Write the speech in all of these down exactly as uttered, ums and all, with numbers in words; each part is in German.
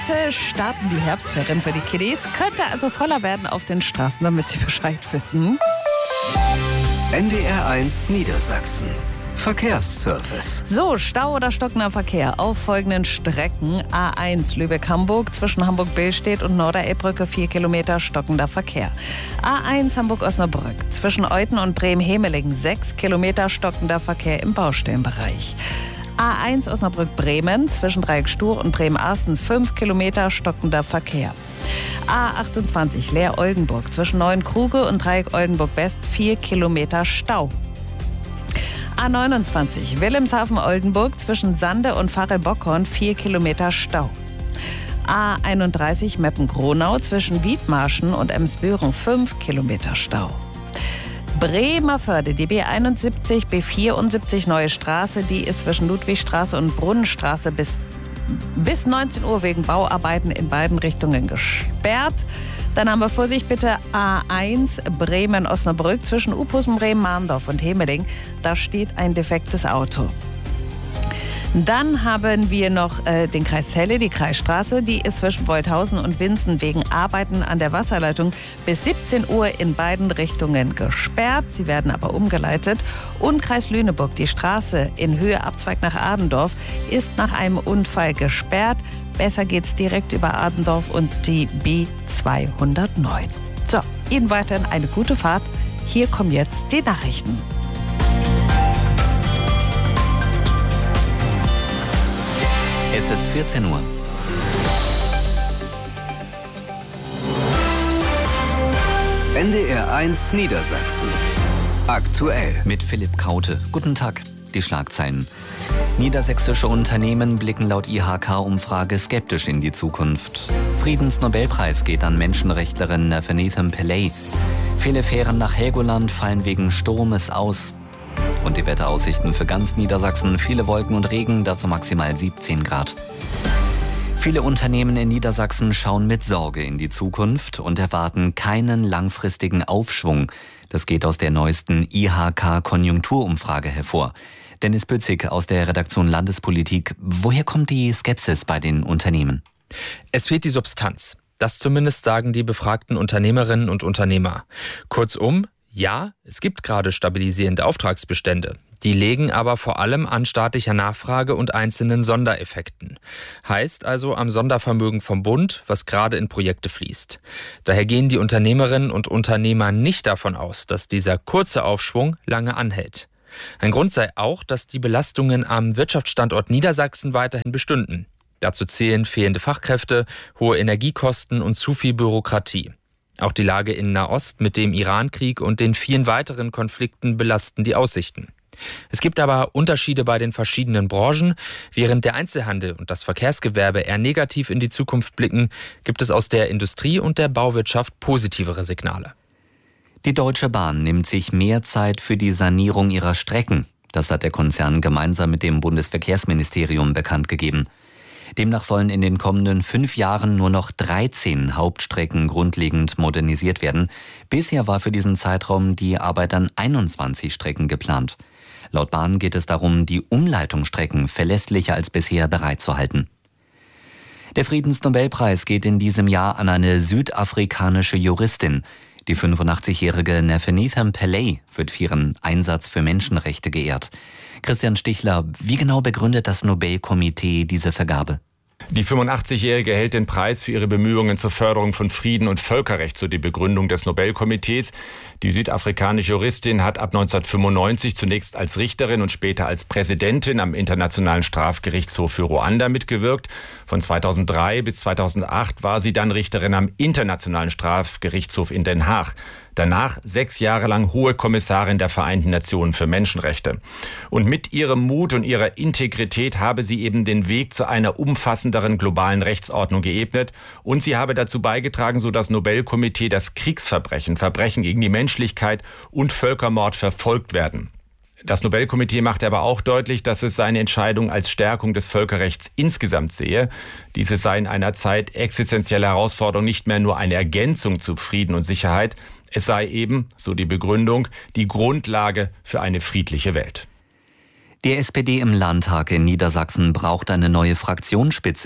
Heute starten die Herbstferien für die Kiddies. Könnte also voller werden auf den Straßen, damit sie Bescheid wissen. N D R eins Niedersachsen. Verkehrsservice. So, Stau oder stockender Verkehr auf folgenden Strecken. A eins Lübeck-Hamburg zwischen Hamburg-Billstedt und Norderelbbrücke vier Kilometer stockender Verkehr. A eins Hamburg-Osnabrück zwischen Euten und Bremen-Hemelingen sechs Kilometer stockender Verkehr im Baustellenbereich. A eins Osnabrück-Bremen zwischen Dreieck Stur und Bremen-Arsten fünf Kilometer stockender Verkehr. A achtundzwanzig Leer-Oldenburg zwischen Neuenkruge und Dreieck Oldenburg-West vier Kilometer Stau. A neunundzwanzig Wilhelmshaven-Oldenburg zwischen Sande und Pfarre-Bockhorn vier Kilometer Stau. A einunddreißig Meppen-Gronau zwischen Wiedmarschen und Emsbüren fünf Kilometer Stau. Bremerförde, die B einundsiebzig, B vierundsiebzig Neue Straße, die ist zwischen Ludwigstraße und Brunnenstraße bis, bis neunzehn Uhr wegen Bauarbeiten in beiden Richtungen gesperrt. Dann haben wir Vorsicht bitte A eins Bremen-Osnabrück zwischen Upusen, Bremen-Mahndorf und Hemeling. Da steht ein defektes Auto. Dann haben wir noch äh, den Kreis Celle, die Kreisstraße. Die ist zwischen Wolthausen und Winsen wegen Arbeiten an der Wasserleitung bis siebzehn Uhr in beiden Richtungen gesperrt. Sie werden aber umgeleitet. Und Kreis Lüneburg, die Straße in Höhe Abzweig nach Adendorf, ist nach einem Unfall gesperrt. Besser geht's direkt über Adendorf und die B zweihundertneun. So, Ihnen weiterhin eine gute Fahrt. Hier kommen jetzt die Nachrichten. Es ist vierzehn Uhr. N D R eins Niedersachsen. Aktuell. Mit Philipp Kaute. Guten Tag. Die Schlagzeilen. Niedersächsische Unternehmen blicken laut I H K-Umfrage skeptisch in die Zukunft. Friedensnobelpreis geht an Menschenrechtlerin Nefertiti Pillay. Viele Fähren nach Helgoland fallen wegen Sturmes aus. Und die Wetteraussichten für ganz Niedersachsen: viele Wolken und Regen, dazu maximal siebzehn Grad. Viele Unternehmen in Niedersachsen schauen mit Sorge in die Zukunft und erwarten keinen langfristigen Aufschwung. Das geht aus der neuesten I H K-Konjunkturumfrage hervor. Dennis Bützig aus der Redaktion Landespolitik. Woher kommt die Skepsis bei den Unternehmen? Es fehlt die Substanz. Das zumindest sagen die befragten Unternehmerinnen und Unternehmer. Kurzum, ja, es gibt gerade stabilisierende Auftragsbestände. Die legen aber vor allem an staatlicher Nachfrage und einzelnen Sondereffekten. Heißt also am Sondervermögen vom Bund, was gerade in Projekte fließt. Daher gehen die Unternehmerinnen und Unternehmer nicht davon aus, dass dieser kurze Aufschwung lange anhält. Ein Grund sei auch, dass die Belastungen am Wirtschaftsstandort Niedersachsen weiterhin bestünden. Dazu zählen fehlende Fachkräfte, hohe Energiekosten und zu viel Bürokratie. Auch die Lage in Nahost mit dem Irankrieg und den vielen weiteren Konflikten belasten die Aussichten. Es gibt aber Unterschiede bei den verschiedenen Branchen. Während der Einzelhandel und das Verkehrsgewerbe eher negativ in die Zukunft blicken, gibt es aus der Industrie und der Bauwirtschaft positivere Signale. Die Deutsche Bahn nimmt sich mehr Zeit für die Sanierung ihrer Strecken. Das hat der Konzern gemeinsam mit dem Bundesverkehrsministerium bekannt gegeben. Demnach sollen in den kommenden fünf Jahren nur noch dreizehn Hauptstrecken grundlegend modernisiert werden. Bisher war für diesen Zeitraum die Arbeit an einundzwanzig Strecken geplant. Laut Bahn geht es darum, die Umleitungsstrecken verlässlicher als bisher bereitzuhalten. Der Friedensnobelpreis geht in diesem Jahr an eine südafrikanische Juristin. Die fünfundachtzigjährige Nefertiti Pillay wird für ihren Einsatz für Menschenrechte geehrt. Christian Stichler, wie genau begründet das Nobelkomitee diese Vergabe? Die fünfundachtzigjährige erhält den Preis für ihre Bemühungen zur Förderung von Frieden und Völkerrecht, so die Begründung des Nobelkomitees. Die südafrikanische Juristin hat ab neunzehnhundertfünfundneunzig zunächst als Richterin und später als Präsidentin am Internationalen Strafgerichtshof für Ruanda mitgewirkt. Von zweitausenddrei bis zweitausendacht war sie dann Richterin am Internationalen Strafgerichtshof in Den Haag. Danach sechs Jahre lang Hohe Kommissarin der Vereinten Nationen für Menschenrechte. Und mit ihrem Mut und ihrer Integrität habe sie eben den Weg zu einer umfassenderen globalen Rechtsordnung geebnet. Und sie habe dazu beigetragen, so das Nobelkomitee, dass Kriegsverbrechen, Verbrechen gegen die Menschlichkeit und Völkermord verfolgt werden. Das Nobelkomitee machte aber auch deutlich, dass es seine Entscheidung als Stärkung des Völkerrechts insgesamt sehe. Diese sei in einer Zeit existenzieller Herausforderung nicht mehr nur eine Ergänzung zu Frieden und Sicherheit. Es sei eben, so die Begründung, die Grundlage für eine friedliche Welt. Die S P D im Landtag in Niedersachsen braucht eine neue Fraktionsspitze.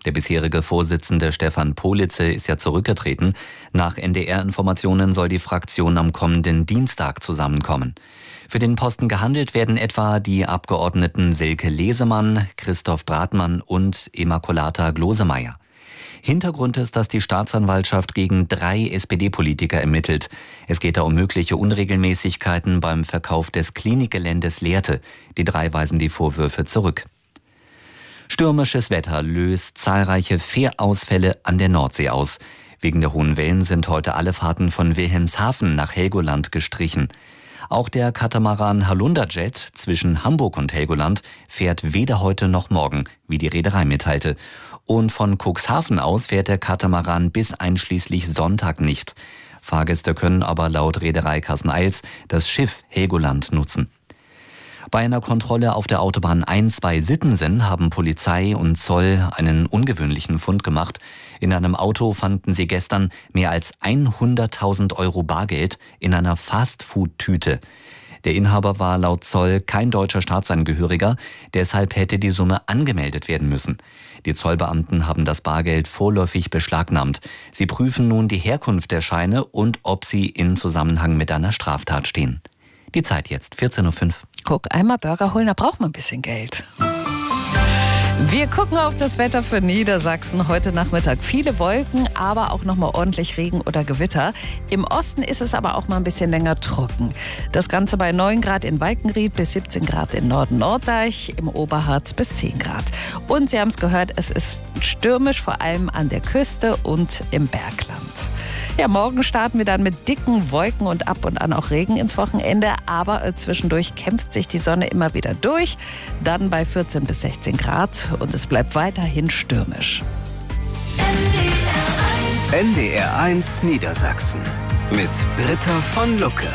Der bisherige Vorsitzende Stefan Politze ist ja zurückgetreten. Nach N D R-Informationen soll die Fraktion am kommenden Dienstag zusammenkommen. Für den Posten gehandelt werden etwa die Abgeordneten Silke Lesemann, Christoph Bratmann und Immaculata Glosemeyer. Hintergrund ist, dass die Staatsanwaltschaft gegen drei S P D-Politiker ermittelt. Es geht da um mögliche Unregelmäßigkeiten beim Verkauf des Klinikgeländes Lehrte. Die drei weisen die Vorwürfe zurück. Stürmisches Wetter löst zahlreiche Fährausfälle an der Nordsee aus. Wegen der hohen Wellen sind heute alle Fahrten von Wilhelmshaven nach Helgoland gestrichen. Auch der Katamaran Halunderjet zwischen Hamburg und Helgoland fährt weder heute noch morgen, wie die Reederei mitteilte. Und von Cuxhaven aus fährt der Katamaran bis einschließlich Sonntag nicht. Fahrgäste können aber laut Reederei Carsten-Eils das Schiff Helgoland nutzen. Bei einer Kontrolle auf der Autobahn eins bei Sittensen haben Polizei und Zoll einen ungewöhnlichen Fund gemacht. In einem Auto fanden sie gestern mehr als hunderttausend Euro Bargeld in einer Fastfood-Tüte. Der Inhaber war laut Zoll kein deutscher Staatsangehöriger, deshalb hätte die Summe angemeldet werden müssen. Die Zollbeamten haben das Bargeld vorläufig beschlagnahmt. Sie prüfen nun die Herkunft der Scheine und ob sie in Zusammenhang mit einer Straftat stehen. Die Zeit jetzt, vierzehn Uhr fünf. Guck, einmal Burger holen, da braucht man ein bisschen Geld. Wir gucken auf das Wetter für Niedersachsen. Heute Nachmittag viele Wolken, aber auch noch mal ordentlich Regen oder Gewitter. Im Osten ist es aber auch mal ein bisschen länger trocken. Das Ganze bei neun Grad in Walkenried bis siebzehn Grad in Norden-Norddeich, im Oberharz bis zehn Grad. Und Sie haben es gehört, es ist stürmisch, vor allem an der Küste und im Bergland. Ja, morgen starten wir dann mit dicken Wolken und ab und an auch Regen ins Wochenende. Aber äh, zwischendurch kämpft sich die Sonne immer wieder durch. Dann bei vierzehn bis sechzehn Grad und es bleibt weiterhin stürmisch. N D R eins Niedersachsen mit Britta von Lucke.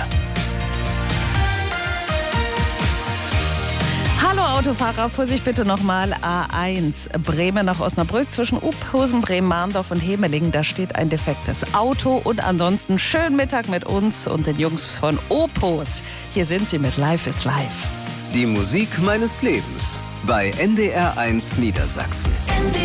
Hallo Autofahrer, Vorsicht bitte nochmal A eins, Bremen nach Osnabrück zwischen Uphusen, Bremen-Mahndorf und Hemelingen. Da steht ein defektes Auto und ansonsten schönen Mittag mit uns und den Jungs von Opus. Hier sind sie mit Life is Life. Die Musik meines Lebens bei N D R eins Niedersachsen.